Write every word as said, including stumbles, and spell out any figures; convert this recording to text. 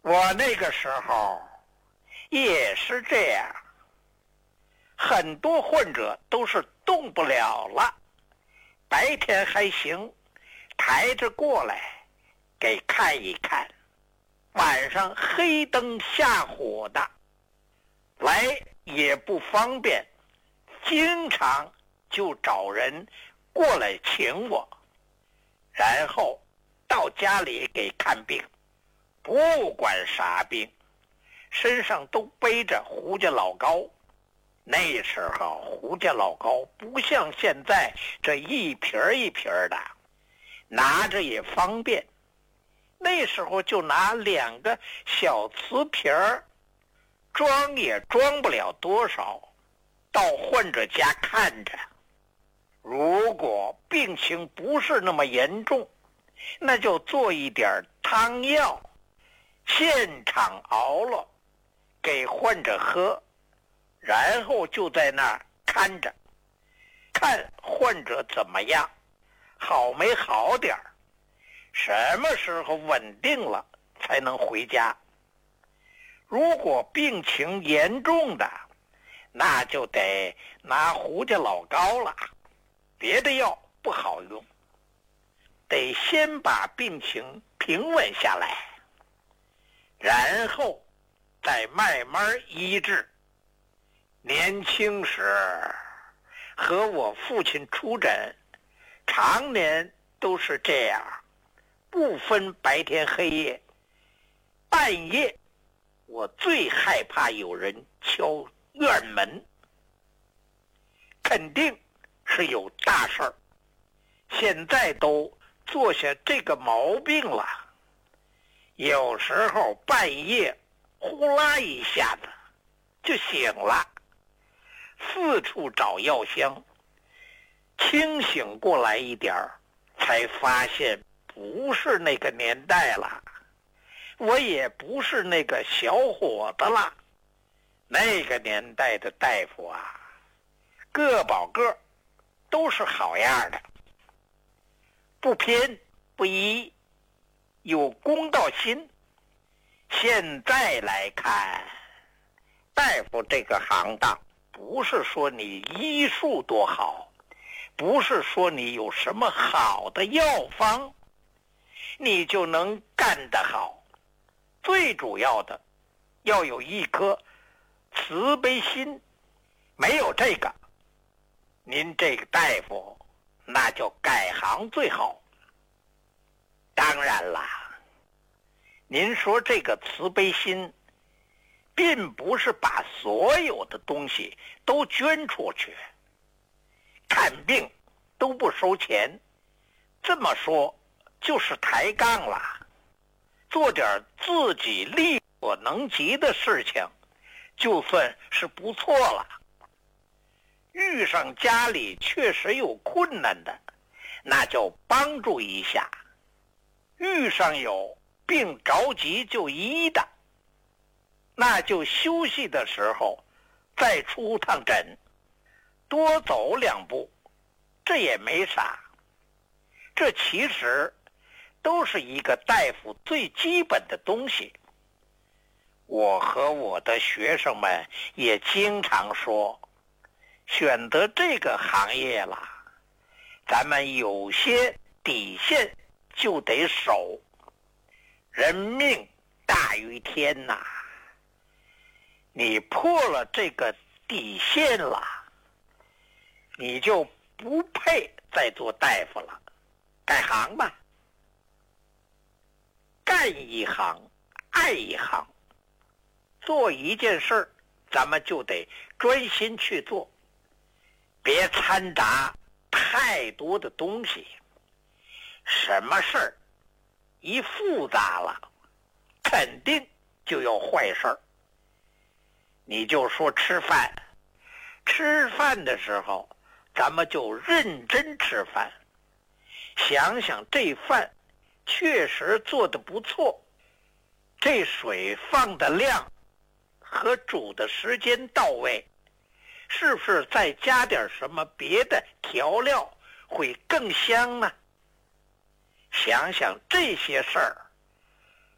我那个时候也是这样，很多患者都是动不了了，白天还行，抬着过来给看一看，晚上黑灯瞎火的来也不方便，经常就找人过来请我，然后到家里给看病，不管啥病，身上都背着胡家老膏。那时候胡家老膏不像现在这一瓶一瓶的，拿着也方便。那时候就拿两个小瓷瓶儿，装也装不了多少，到患者家看着。如果病情不是那么严重，那就做一点汤药，现场熬了给患者喝，然后就在那儿看着，看患者怎么样，好没好点儿，什么时候稳定了才能回家。如果病情严重的，那就得拿胡家老膏了，别的药不好用，得先把病情平稳下来，然后再慢慢医治。年轻时和我父亲出诊，常年都是这样，不分白天黑夜。半夜我最害怕有人敲院门，肯定是有大事儿。现在都做下这个毛病了，有时候半夜呼啦一下子就醒了，四处找药箱，清醒过来一点儿，才发现不是那个年代了，我也不是那个小伙子了。那个年代的大夫啊，个保个都是好样的，不偏不倚，有公道心。现在来看，大夫这个行当，不是说你医术多好，不是说你有什么好的药方你就能干得好，最主要的要有一颗慈悲心。没有这个，您这个大夫那就改行最好。当然了，您说这个慈悲心并不是把所有的东西都捐出去，看病都不收钱，这么说就是抬杠了。做点自己力所能及的事情，就算是不错了。遇上家里确实有困难的，那就帮助一下。遇上有病着急就医的，那就休息的时候再出趟诊，多走两步，这也没啥。这其实都是一个大夫最基本的东西。我和我的学生们也经常说，选择这个行业了，咱们有些底线就得守，人命大于天呐。你破了这个底线了，你就不配再做大夫了，改行吧。干一行爱一行，做一件事儿咱们就得专心去做，别掺杂太多的东西。什么事儿一复杂了，肯定就有坏事儿。你就说吃饭，吃饭的时候咱们就认真吃饭，想想这饭确实做得不错，这水放的量和煮的时间到位，是不是再加点什么别的调料会更香呢？想想这些事儿，